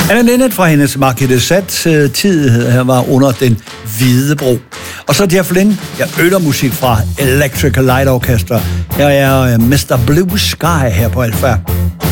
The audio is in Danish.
Anne Linnet fra hendes Marquis de tid her var under den hvide bro. Og så Jeff Lynne, jeg øler musik fra Electric Light Orchestra. Her er Mr. Blue Sky her på Alfa.